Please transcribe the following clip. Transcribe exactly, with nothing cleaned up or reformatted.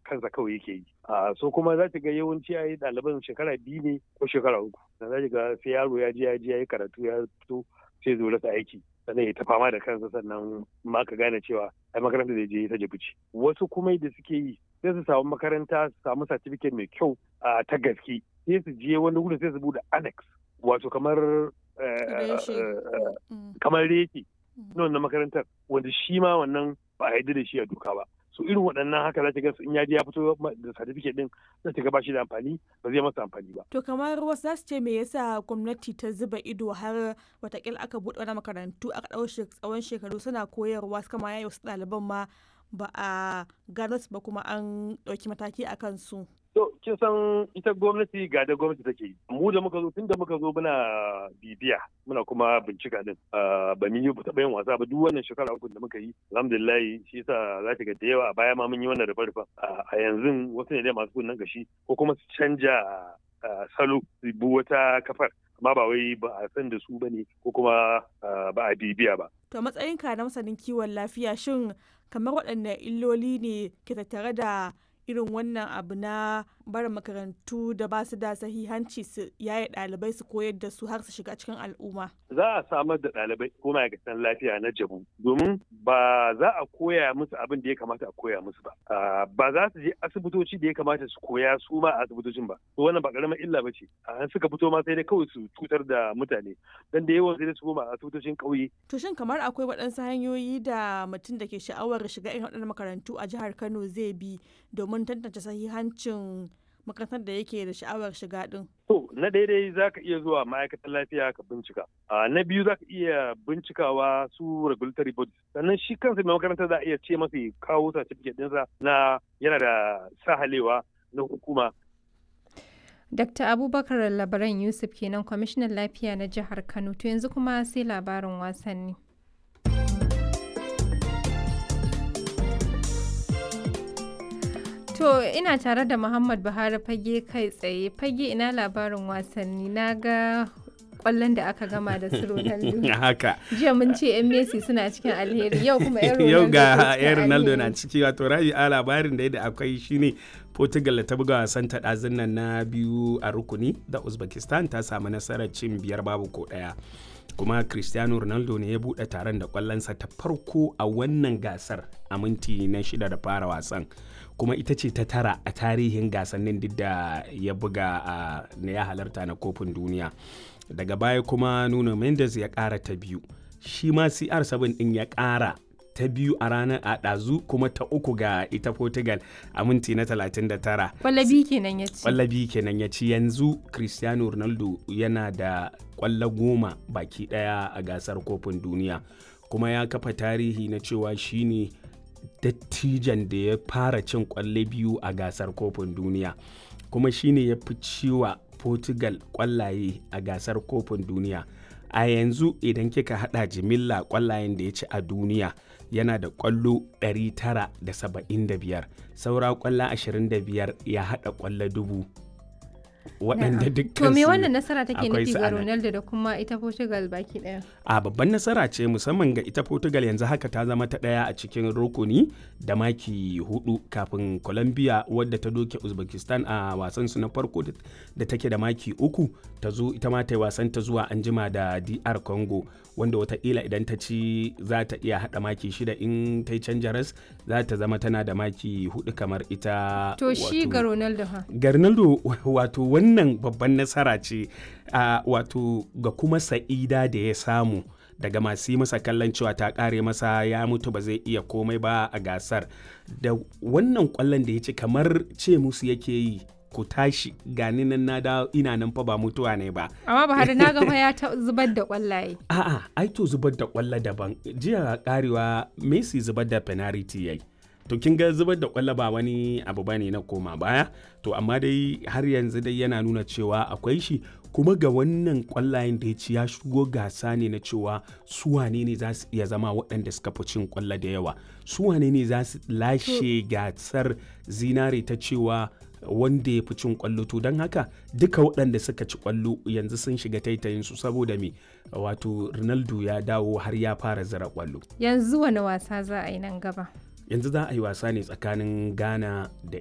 kansa kawai yake yi. So kuma za ta ga yawanci a yi ɗaliban shekara biyu ne ko shekara uku. Da za ga sai yaro ya je ya je ya yi karatu ya fito sai zo rasa aiki. Sannan ya ta fama da kansa sannan ma ka gane cewa ai makaranta da je ta jibuci. Wasu kuma da suke yi sai su samu makaranta su samu certificate mai kyau ta gaske sai su je wani wuri sai su bude annex wato kamar kamar reki na wannan makarantar wanda shi ma wannan ba a yarda da shi a doka ba. So irin waɗannan haka za ta ga in ya je ya fito da certificate din za ta ga ba shi da amfani ba zai masa amfani ba. To kamar wasu za su ce me yasa gwamnati ta zuba ido har watakila aka buɗe wani makarantu aka ɗau tsawon shekaru suna koyarwa suka ma yayi wasu ɗaliban ma ba a gano su ba kuma an ɗauki mataki a kansu. To kin san ita gwamnati ga da gwamnati take yi. Mu da muka zo tun da muka zo muna bibiya muna kuma bincika din. Ba mun yi taɓa yin wasa ba duk wannan shekara uku da muka yi. Alhamdulillah shi yasa za ta ga da yawa a baya ma mun yi wannan rufa-rufa. A yanzu wasu ne dai masu kunnen gashi ko kuma su canja salo su bi wata kafar. Amma ba wai ba a san da su ba ne ko kuma ba a bibiya ba. To matsayinka na masanin kiwon lafiya shin kamar waɗanne illoli ne ke tattare da irin wannan abu na barin makarantu da ba su da sahihanci su yaye ɗalibai su koyar da su har su shiga cikin al'umma? Za a samar da ɗalibai ko ma'aikatan lafiya na jabu domin ba za a koya musu abin da ya kamata a koya musu ba. Ba za su je asibitoci da ya kamata su koya su ma a asibitocin ba. To wannan ba ƙaramar illa ba ce. An suka fito ma sai dai kawai su cutar da mutane. Dan da yawan sai dai su koma a asibitocin ƙauye. To shin kamar akwai waɗansu hanyoyi da mutum da ke sha'awar shiga irin waɗannan makarantu a jihar Kano zai bi domin tantance sahihancin makarantar da yake da sha'awar shiga din? To, na daidai za ka iya zuwa ma'aikatan lafiya ka bincika. Na biyu za ka iya bincikawa su regulatory bodies. Sannan shi kansa mai makarantar za a iya ce masa kawo certificate ɗinsa na yana da sahalewa na hukuma. Dakta Abubakar Labaran Yusuf kenan kwamishinan lafiya na jihar Kano. To yanzu kuma sai labarin wasanni. To ina tare da Muhammad Buhari fage kai tsaye. Fage ina labarin wasanni na ga kwallon da aka gama da su Ronaldo. Haka. Jiya mun ce yan Messi suna cikin alheri yau kuma yan Ronaldo. Yau ga yan Ronaldo na ciki wato rabi a labarin da yadda akwai shine Portugal ta buga wasan ta ɗazun nan na biyu a rukuni da Uzbekistan ta samu nasarar cin biyar babu ko ɗaya. Kuma Cristiano Ronaldo ne ya buɗe taron da kwallonsa ta farko a wannan gasar a minti na shida da fara wasan. Kuma ita ce ta tara a tarihin gasannin duk da ya buga a na ya halarta na kofin duniya. Daga baya kuma Nuno Mendes ya ƙara ta biyu. Shi ma C R seven ɗin ya ƙara ta biyu a ranar a ɗazu kuma ta uku ga ita Portugal a minti na talatin da tara. Kwallabi kenan ya ci. Kwallabi kenan ya ci yanzu Cristiano Ronaldo yana da kwallo goma baki ɗaya a gasar kofin duniya. Kuma ya kafa tarihi na cewa shine dattijan da ya fara cin kwalle biyu a gasar kofin duniya kuma shine ya fi ciwa Portugal kwallaye a gasar kofin duniya. A yanzu idan kika hada jimilla kwallayen da ya ci a duniya yana da kwallo ɗari tara da saba'in da biyar, saura kwallo ashirin da biyar ya hada kwallo dubu. waɗanda dukkan to me wannan nasara take nufi ga Ronaldo da kuma ita Portugal baki daya? A babban nasara ce musamman ga ita Portugal yanzu haka ta zama ta daya a cikin rukuni da maki hudu kafin Colombia wadda ta doke Uzbekistan a wasan su na farko da take da maki uku ta zo ita ma ta yi wasan ta zuwa anjima da D R Congo wanda wataƙila idan ta ci za ta iya haɗa maki shida in ta yi canja ras za ta zama tana da maki hudu kamar ita. To shi ga Ronaldo ha? Ga Ronaldo wato wannan babban nasara ce uh, wato ga kuma sa'ida da ya samu daga masu yi masa kallon cewa ta kare masa ya mutu ba zai iya komai ba a gasar da wannan kwallon da ya ci kamar ce musu yake yi ku tashi gani nan na da ina nan fa ba mutuwa ne ba. Amma ba har na ga fa ya ta zubar da kwallaye. A'a ai to zubar da kwallo daban jiya karewa Messi zubar da penalty yayi. To kin ga zubar da kwallo ba wani abu bane na koma baya to amma dai har yanzu dai yana nuna cewa akwai shi kuma ga wannan kwallayen da ya ci ya shigo gasa ne na cewa su wane ne za su iya zama waɗanda suka fi cin kwallo da yawa su wane ne za su lashe gasar zinare ta cewa wanda ya fi cin kwallo to don haka duka waɗanda suka ci kwallo yanzu sun shiga taitayin su saboda me wato Ronaldo ya dawo har ya fara zira kwallo. Yanzu wani wasa za a yi nan gaba? Yanzu za a yi wasa ne tsakanin Ghana da